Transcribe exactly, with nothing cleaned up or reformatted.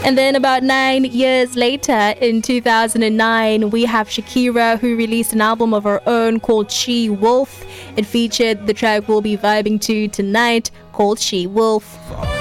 And then about nine years later, in two thousand nine, we have Shakira, who released an album of her own called She Wolf. It featured the track we'll be vibing to tonight, called She Wolf.